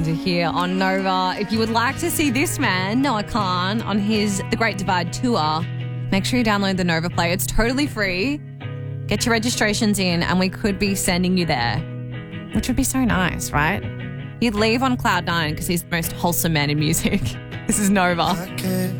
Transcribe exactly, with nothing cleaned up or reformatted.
Here on Nova. If you would like to see this man, Noah Khan, on his The Great Divide tour, make sure you download the Nova Play. It's totally free. Get your registrations in and we could be sending you there, which would be so nice, right? You'd leave on cloud nine because he's the most wholesome man in music. This is Nova.